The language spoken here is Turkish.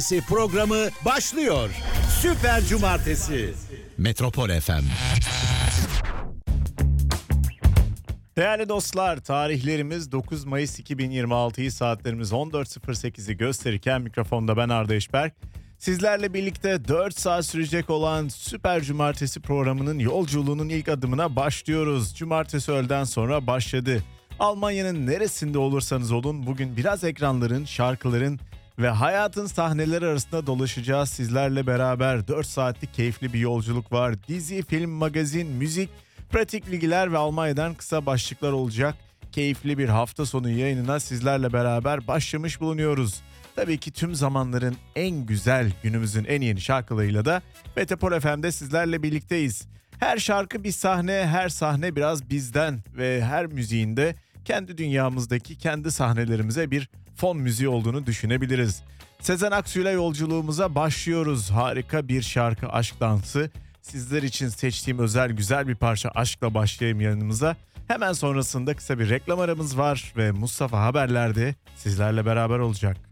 programı başlıyor. Süper Cumartesi. Metropol FM. Değerli dostlar, tarihlerimiz 9 Mayıs 2026'yı, saatlerimiz 14.08'i gösterirken mikrofonda ben Arda Eşberk. Sizlerle birlikte 4 saat sürecek olan Süper Cumartesi programının yolculuğunun ilk adımına başlıyoruz. Cumartesi öğleden sonra başladı. Almanya'nın neresinde olursanız olun bugün biraz ekranların, şarkıların ve hayatın sahneleri arasında dolaşacağız. Sizlerle beraber 4 saatlik keyifli bir yolculuk var. Dizi, film, magazin, müzik, pratik bilgiler ve Almanya'dan kısa başlıklar olacak. Keyifli bir hafta sonu yayınına sizlerle beraber başlamış bulunuyoruz. Tabii ki tüm zamanların en güzel, günümüzün en yeni şarkılarıyla da Metropol FM'de sizlerle birlikteyiz. Her şarkı bir sahne, her sahne biraz bizden ve her müziğinde kendi dünyamızdaki kendi sahnelerimize bir fon müziği olduğunu düşünebiliriz. Sezen Aksu'yla yolculuğumuza başlıyoruz. Harika bir şarkı, Aşk Dansı. Sizler için seçtiğim özel güzel bir parça Aşk'la başlayayım yanımıza. Hemen sonrasında kısa bir reklam aramız var ve Mustafa Haberler'de sizlerle beraber olacak.